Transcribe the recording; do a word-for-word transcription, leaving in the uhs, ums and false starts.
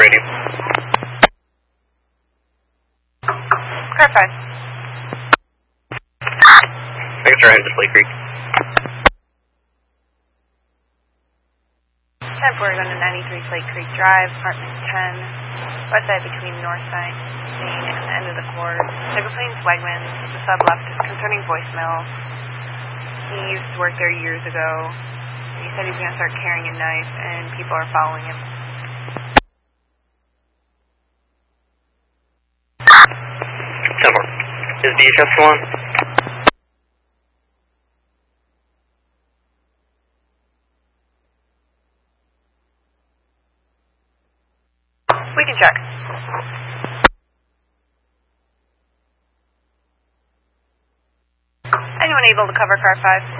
radio. Car five. Thanks for heading to Slate Creek. ten four, going to ninety-three Slate Creek Drive, apartment ten, west side between Northside Main and the end of the court. Tiger Plains Wegmans, the sub left is concerning voicemail. He used to work there years ago. He said he's going to start carrying a knife, and people are following him. ten four. Is D H S still on? We can check. Anyone able to cover car five?